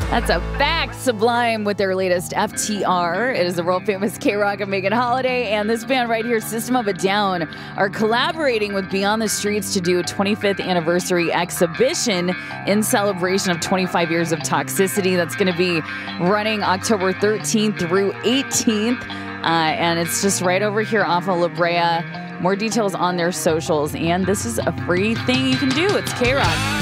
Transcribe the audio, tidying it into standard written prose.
That's a fact. Sublime with their latest FTR. It is the world famous K-Rock and Megan Holiday. And this band right here, System of a Down, are collaborating with Beyond the Streets to do a 25th anniversary exhibition in celebration of 25 years of Toxicity. That's going to be running October 13th through 18th. And it's just right over here off of La Brea. More details on their socials. And this is a free thing you can do. It's K-Rock.